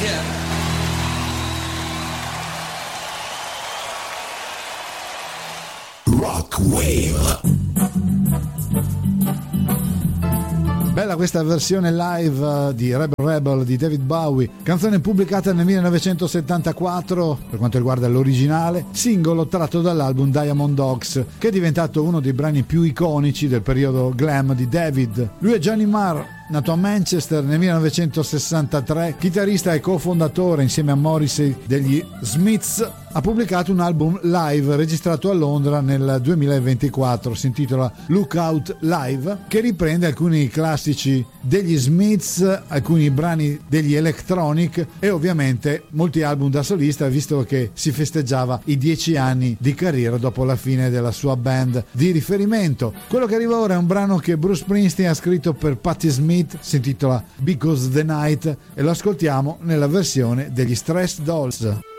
Rockwave. Bella questa versione live di Rebel Rebel di David Bowie, canzone pubblicata nel 1974 per quanto riguarda l'originale, singolo tratto dall'album Diamond Dogs, che è diventato uno dei brani più iconici del periodo glam di David. Lui è Johnny Marr, nato a Manchester nel 1963, chitarrista e cofondatore insieme a Morrissey degli Smiths. Ha pubblicato un album live registrato a Londra nel 2024, si intitola Lookout Live, che riprende alcuni classici degli Smiths, alcuni brani degli Electronic e ovviamente molti album da solista, visto che si festeggiava i 10 anni di carriera dopo la fine della sua band di riferimento. Quello che arriva ora è un brano che Bruce Springsteen ha scritto per Patti Smith, si intitola Because the Night, e lo ascoltiamo nella versione degli Stress Dolls.